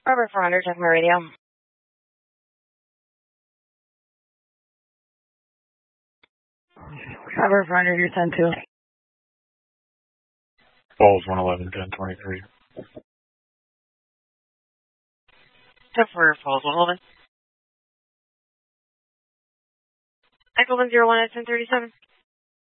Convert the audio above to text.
Robert 400, check my radio. Robert 400, you're 10-2. Falls 111, 1023. Check for Falls 111. Echo 101 at 1037.